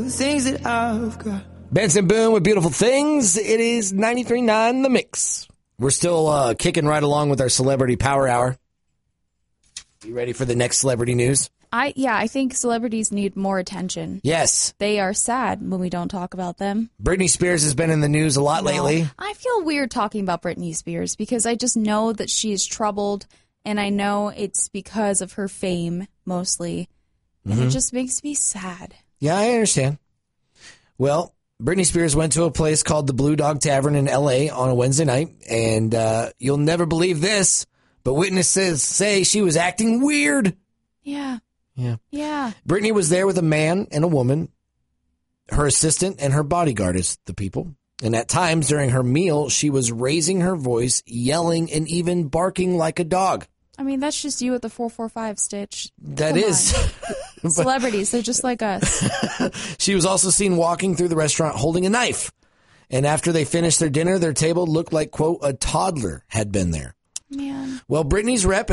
things that I've got. Benson Boone with Beautiful Things. It is 93.9 The Mix. We're still kicking right along with our Celebrity Power Hour. You ready for the next celebrity news? I think celebrities need more attention. Yes. They are sad when we don't talk about them. Britney Spears has been in the news a lot lately. I feel weird talking about Britney Spears because I just know that she is troubled, and I know it's because of her fame, mostly. And it just makes me sad. Yeah, I understand. Well, Britney Spears went to a place called the Blue Dog Tavern in L.A. on a Wednesday night, and you'll never believe this, but witnesses say she was acting weird. Yeah. Britney was there with a man and a woman, her assistant and her bodyguard as the people. And at times during her meal, she was raising her voice, yelling, and even barking like a dog. I mean, that's just you at the 445 Stitch. That is. Celebrities, they're just like us. She was also seen walking through the restaurant holding a knife. And after they finished their dinner, their table looked like, quote, a toddler had been there. Man. Well, Britney's rep